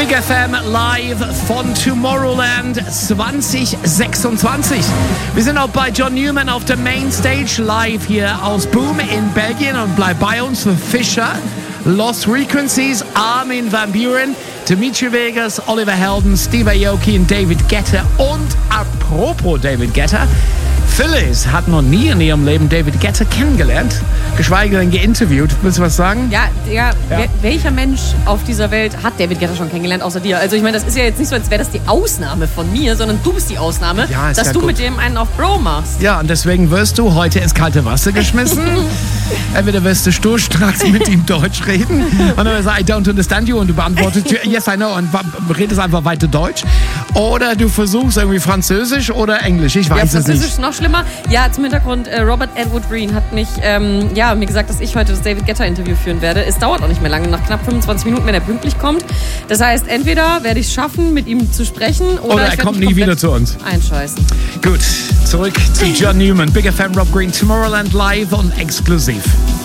Big FM live von Tomorrowland 2026. Wir sind auch bei John Newman auf der Mainstage live hier aus Boom in Belgien und bleibt bei uns für Fisher, Lost Frequencies, Armin van Buuren, Dimitri Vegas, Oliver Helden, Steve Aoki und David Guetta. Und apropos David Guetta, Phyllis hat noch nie in ihrem Leben David Guetta kennengelernt, geschweige denn geinterviewt. Willst du was sagen? Ja. Welcher Mensch auf dieser Welt hat David Guetta schon kennengelernt, außer dir? Also ich meine, das ist ja jetzt nicht so, als wäre das die Ausnahme von mir, sondern du bist die Ausnahme, ja, dass du mit dem einen auf Bro machst. Ja, und deswegen wirst du heute ins kalte Wasser geschmissen. Entweder wirst du sturstracks mit ihm Deutsch reden und dann sagst I don't understand you und du beantwortest yes, I know und redest einfach weiter Deutsch. Oder du versuchst irgendwie Französisch oder Englisch, ich weiß es nicht. Französisch ist noch schlimmer. Ja, zum Hintergrund, Robert Edward Green hat mich, mir gesagt, dass ich heute das David Guetta-Interview führen werde. Es dauert auch nicht mehr lange, nach knapp 25 Minuten, wenn er pünktlich kommt. Das heißt, entweder werde ich es schaffen, mit ihm zu sprechen, oder er kommt nie wieder zu uns. Einscheißen. Gut, zurück zu John Newman, Big FM, Rob Green, Tomorrowland live und exklusiv.